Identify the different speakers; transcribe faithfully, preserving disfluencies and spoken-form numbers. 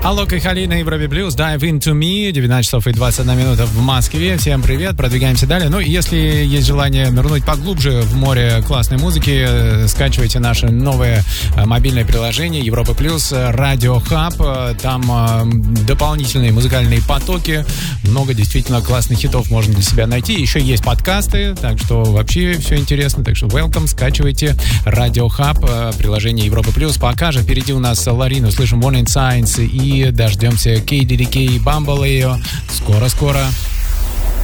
Speaker 1: Алло, Кайхали на Европе Плюс, Dive Into Me, девятнадцать часов и двадцать одна минута в Москве. Всем привет, продвигаемся далее. Ну, если есть желание нырнуть поглубже в море классной музыки, скачивайте наше новое мобильное приложение Европа Плюс, Радио Хаб. Там дополнительные музыкальные потоки, много действительно классных хитов можно для себя найти. Еще есть подкасты, так что вообще все интересно. Так что welcome, скачивайте Радио Хаб, приложение Европа Плюс. Пока же впереди у нас Ларину, слышим Warning Signs и дождемся кей ди ди кей и Bambaleo. Скоро-скоро.